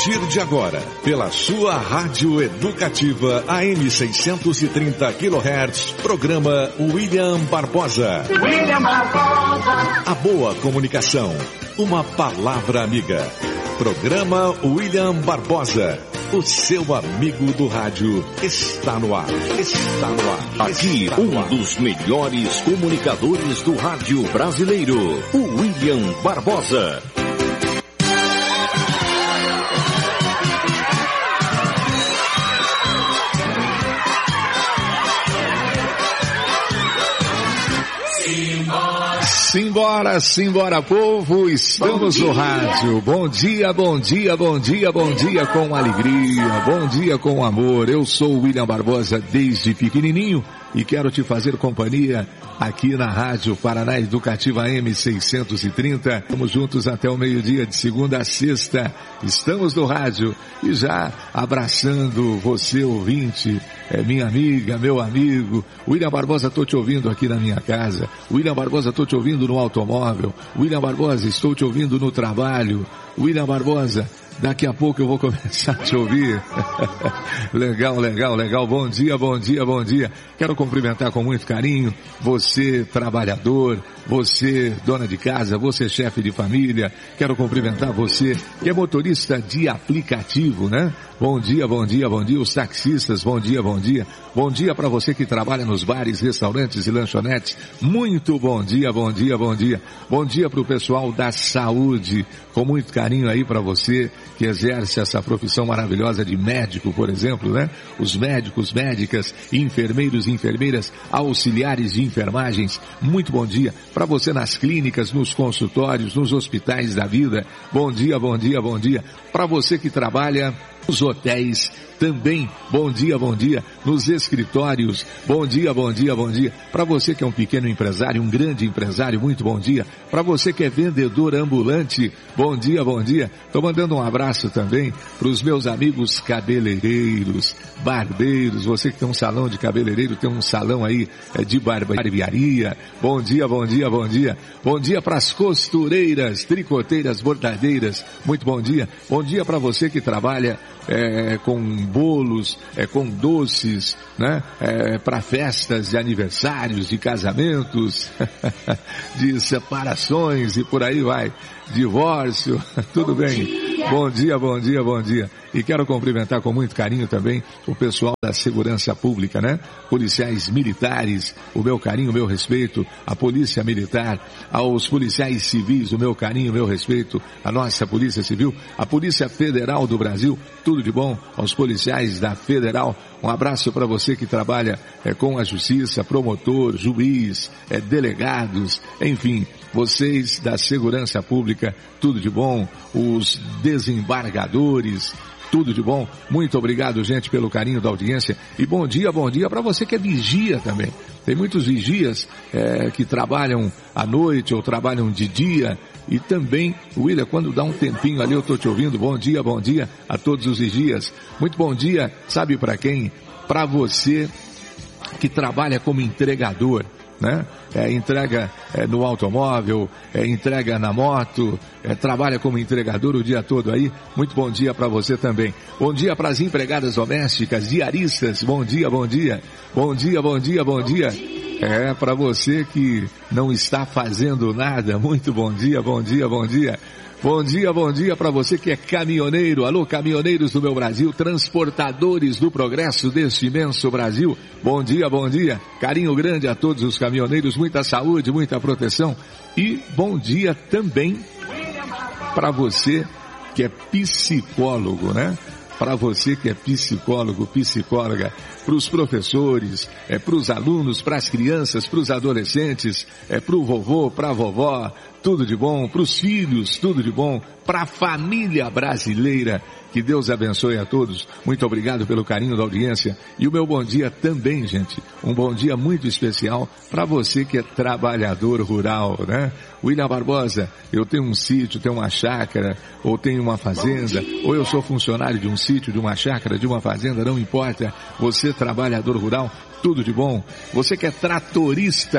partir de agora, pela sua rádio educativa AM 630 kHz, programa William Barbosa. A boa comunicação, uma palavra amiga. Programa William Barbosa. O seu amigo do rádio está no ar. Está no ar. Aqui, dos melhores comunicadores do rádio brasileiro, o William Barbosa. Simbora, simbora, povo, estamos no rádio. Bom dia, bom dia, bom dia, bom dia com alegria, bom dia com amor. Eu sou o William Barbosa desde pequenininho e quero te fazer companhia aqui na Rádio Paraná Educativa AM 630. Estamos juntos até o meio-dia, de segunda a sexta. Estamos no rádio e já abraçando você, ouvinte, minha amiga, meu amigo. William Barbosa, estou te ouvindo aqui na minha casa. William Barbosa, estou te ouvindo no automóvel. William Barbosa, estou te ouvindo no trabalho. William Barbosa, daqui a pouco eu vou começar a te ouvir. Legal, legal, legal. Bom dia, bom dia, bom dia. Quero cumprimentar com muito carinho você, trabalhador, você, dona de casa, você, chefe de família. Quero cumprimentar você que é motorista de aplicativo, né? Bom dia, bom dia, bom dia. Os taxistas, bom dia, bom dia. Bom dia para você que trabalha nos bares, restaurantes e lanchonetes. Muito bom dia, bom dia, bom dia. Bom dia para o pessoal da saúde. Com muito carinho aí para você que exerce essa profissão maravilhosa de médico, por exemplo, né? Os médicos, médicas, enfermeiros, enfermeiras, auxiliares de enfermagens. Muito bom dia para você nas clínicas, nos consultórios, nos hospitais da vida. Bom dia, bom dia, bom dia. Para você que trabalha nos hotéis também, bom dia, nos escritórios, bom dia, bom dia, bom dia. Para você que é um pequeno empresário, um grande empresário, muito bom dia. Para você que é vendedor ambulante, bom dia, bom dia. Estou mandando um abraço também para os meus amigos cabeleireiros, barbeiros, você que tem um salão de cabeleireiro, tem um salão aí de barbearia, bom dia, bom dia, bom dia. Bom dia para as costureiras, tricoteiras, bordadeiras, muito bom dia. Bom dia para você que trabalha com bolos, com doces, né? Para festas de aniversários, de casamentos, de separações e por aí vai. Divórcio, tudo bem? Bom dia, bom dia, bom dia. E quero cumprimentar com muito carinho também o pessoal da segurança pública, né? Policiais militares, o meu carinho, o meu respeito, a polícia militar, aos policiais civis, o meu carinho, o meu respeito, a nossa polícia civil, a Polícia Federal do Brasil, tudo de bom, aos policiais da Federal. Um abraço para você que trabalha com a justiça, promotor, juiz, delegados, enfim, vocês da segurança pública, tudo de bom, os desembargadores, tudo de bom. Muito obrigado, gente, pelo carinho da audiência. E bom dia para você que é vigia também. Tem muitos vigias que trabalham à noite ou trabalham de dia. E também, William, quando dá um tempinho ali, eu estou te ouvindo. Bom dia a todos os vigias. Muito bom dia, sabe para quem? Para você que trabalha como entregador, né? Entrega no automóvel, entrega na moto, trabalha como entregador o dia todo aí. Muito bom dia para você também. Bom dia para as empregadas domésticas, diaristas. Bom dia, bom dia. Bom dia, bom dia, bom dia. Para você que não está fazendo nada. Muito bom dia, bom dia, bom dia. Bom dia para você que é caminhoneiro. Alô, caminhoneiros do meu Brasil, transportadores do progresso deste imenso Brasil. Bom dia, bom dia. Carinho grande a todos os caminhoneiros, muita saúde, muita proteção. E bom dia também para você que é psicólogo, né? Para você que é psicólogo, psicóloga, para os professores, para os alunos, para as crianças, para os adolescentes, para o vovô, para a vovó, tudo de bom, para os filhos, tudo de bom, para a família brasileira. Que Deus abençoe a todos. Muito obrigado pelo carinho da audiência. E o meu bom dia também, gente. Um bom dia muito especial para você que é trabalhador rural, né? William Barbosa, eu tenho um sítio, tenho uma chácara, ou tenho uma fazenda, ou eu sou funcionário de um sítio, de uma chácara, de uma fazenda, não importa. Você, trabalhador rural, tudo de bom. Você que é tratorista,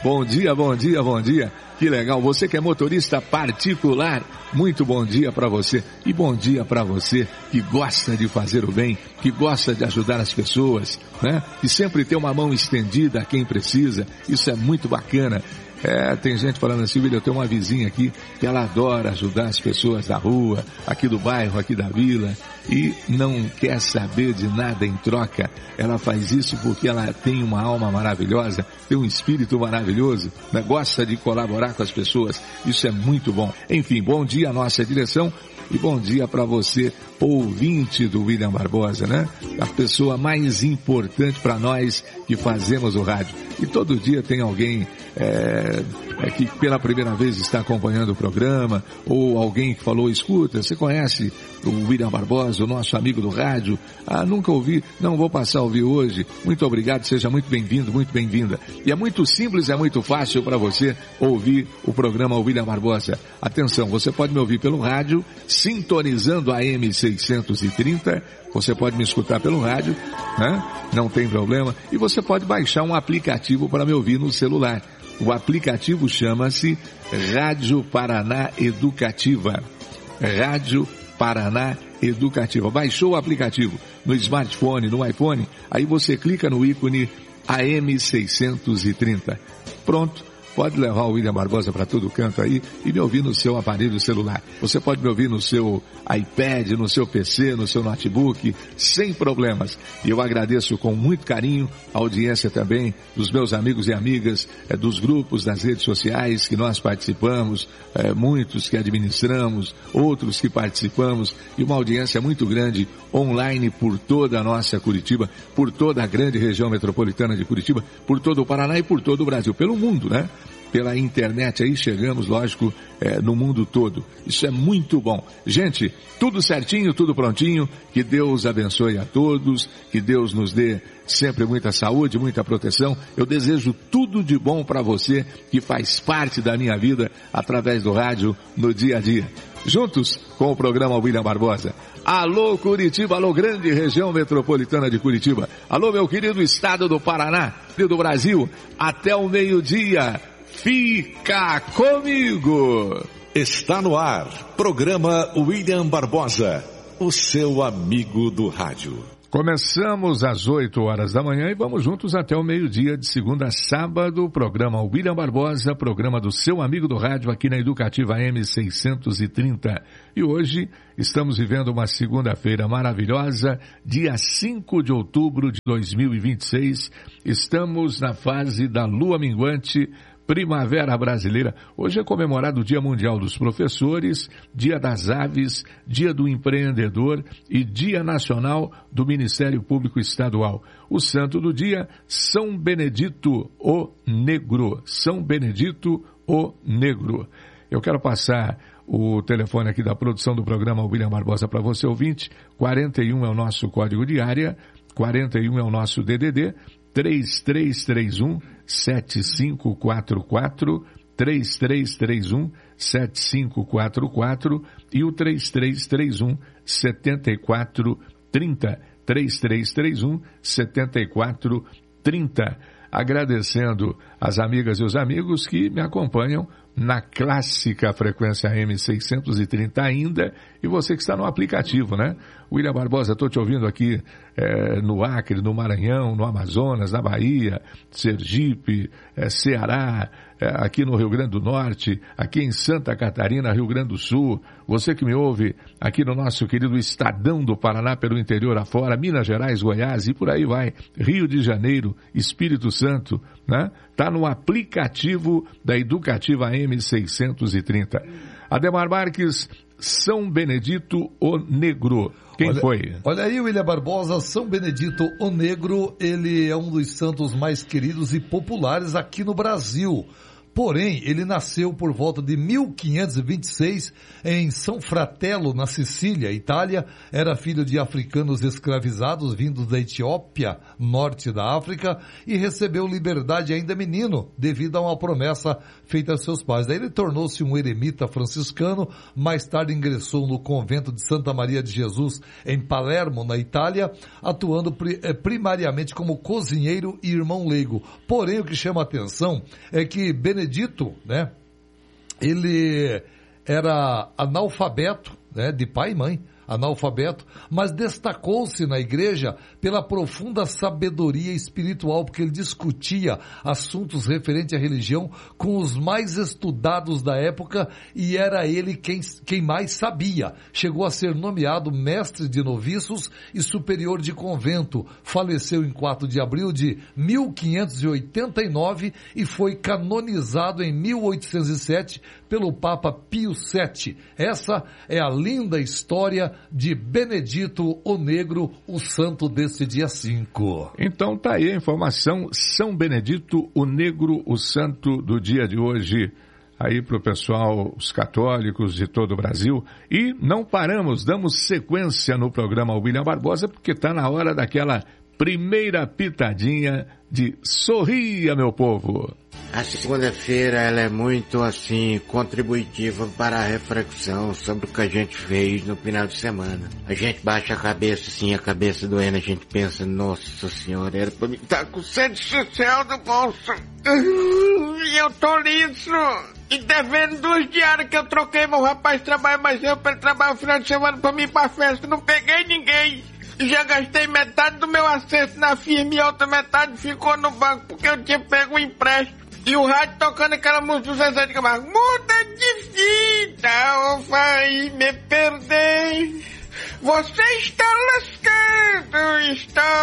Bom dia, bom dia, bom dia. Que legal, você que é motorista particular, muito bom dia para você. E bom dia para você que gosta de fazer o bem, que gosta de ajudar as pessoas, né? Que sempre tem uma mão estendida a quem precisa. Isso é muito bacana. Tem gente falando assim, William, eu tenho uma vizinha aqui que ela adora ajudar as pessoas da rua, aqui do bairro, aqui da vila, e não quer saber de nada em troca. Ela faz isso porque ela tem uma alma maravilhosa, tem um espírito maravilhoso, né? Gosta de colaborar com as pessoas. Isso é muito bom. Enfim, bom dia à nossa direção. E bom dia para você, ouvinte do William Barbosa, né? A pessoa mais importante para nós que fazemos o rádio. E todo dia tem alguém que pela primeira vez está acompanhando o programa, ou alguém que falou, escuta, você conhece o William Barbosa, o nosso amigo do rádio? Ah, nunca ouvi, não vou passar a ouvir hoje. Muito obrigado, seja muito bem-vindo, muito bem-vinda. E é muito simples, é muito fácil para você ouvir o programa William Barbosa. Atenção, você pode me ouvir pelo rádio, sintonizando a AM630, você pode me escutar pelo rádio, né? Não tem problema. E você pode baixar um aplicativo para me ouvir no celular. O aplicativo chama-se Rádio Paraná Educativa. Rádio Paraná Educativa. Baixou o aplicativo no smartphone, no iPhone, aí você clica no ícone AM630. Pronto. Pode levar o William Barbosa para todo canto aí e me ouvir no seu aparelho celular. Você pode me ouvir no seu iPad, no seu PC, no seu notebook, sem problemas. E eu agradeço com muito carinho a audiência também dos meus amigos e amigas, dos grupos das redes sociais que nós participamos, muitos que administramos, outros que participamos, e uma audiência muito grande online por toda a nossa Curitiba, por toda a grande região metropolitana de Curitiba, por todo o Paraná e por todo o Brasil, pelo mundo, né? Pela internet aí chegamos, lógico, no mundo todo. Isso é muito bom. Gente, tudo certinho, tudo prontinho. Que Deus abençoe a todos, que Deus nos dê sempre muita saúde, muita proteção. Eu desejo tudo de bom para você que faz parte da minha vida através do rádio no dia a dia. Juntos com o programa William Barbosa. Alô Curitiba, alô grande região metropolitana de Curitiba. Alô meu querido estado do Paraná, do Brasil, até o meio-dia. Fica comigo! Está no ar, programa William Barbosa, o seu amigo do rádio. Começamos às 8 horas da manhã e vamos juntos até o meio-dia de segunda a sábado, programa William Barbosa, programa do seu amigo do rádio aqui na Educativa AM630. E hoje estamos vivendo uma segunda-feira maravilhosa, dia 5 de outubro de 2026. Estamos na fase da lua minguante, Primavera Brasileira. Hoje é comemorado o Dia Mundial dos Professores, Dia das Aves, Dia do Empreendedor e Dia Nacional do Ministério Público Estadual. O santo do dia, São Benedito o Negro. São Benedito o Negro. Eu quero passar o telefone aqui da produção do programa William Barbosa para você, ouvinte. 41 é o nosso código de área, 41 é o nosso DDD, 3331-7544, 3331-7544 e o 3331-7430, 3331-7430. Agradecendo as amigas e os amigos que me acompanham na clássica frequência AM630 ainda, e você que está no aplicativo, né? William Barbosa, estou te ouvindo aqui no Acre, no Maranhão, no Amazonas, na Bahia, Sergipe, Ceará, aqui no Rio Grande do Norte, aqui em Santa Catarina, Rio Grande do Sul, você que me ouve aqui no nosso querido Estadão do Paraná, pelo interior afora, Minas Gerais, Goiás e por aí vai, Rio de Janeiro, Espírito Santo, né? Tá no aplicativo da Educativa AM630. Ademar Marques, São Benedito o Negro. Quem foi? Olha aí, William Barbosa, São Benedito o Negro, ele é um dos santos mais queridos e populares aqui no Brasil. Porém, ele nasceu por volta de 1526 em São Fratello, na Sicília, Itália. Era filho de africanos escravizados vindos da Etiópia, norte da África, e recebeu liberdade ainda menino, devido a uma promessa feita a seus pais. Daí ele tornou-se um eremita franciscano, mais tarde ingressou no convento de Santa Maria de Jesus, em Palermo, na Itália, atuando primariamente como cozinheiro e irmão leigo. Porém, o que chama a atenção é que Benedito, né, ele era analfabeto, né, de pai e mãe, analfabeto, mas destacou-se na igreja pela profunda sabedoria espiritual, porque ele discutia assuntos referentes à religião com os mais estudados da época e era ele quem mais sabia. Chegou a ser nomeado mestre de noviços e superior de convento. Faleceu em 4 de abril de 1589 e foi canonizado em 1807 pelo Papa Pio VII. Essa é a linda história de Benedito o Negro, o santo desse dia 5. Então tá aí a informação, São Benedito o Negro, o santo do dia de hoje, aí pro pessoal, os católicos de todo o Brasil. E não paramos, damos sequência no programa William Barbosa, porque tá na hora daquela primeira pitadinha de Sorria, meu povo. A segunda-feira ela é muito assim contributiva para a reflexão sobre o que a gente fez no final de semana. A gente baixa a cabeça assim, a cabeça doendo, a gente pensa, nossa senhora, era pra mim estar com sede social do bolso. E eu tô liso. E devendo 2 diários que eu troquei, meu rapaz trabalha mais eu pra ele trabalhar no final de semana pra mim ir pra festa. Não peguei ninguém. Já gastei metade do meu acerto na firma e a outra metade ficou no banco porque eu tinha pego um empréstimo. E o rádio tocando aquela música do Zezé de Camargo. Muda de vida, ô vai me perder. Você está lascado, está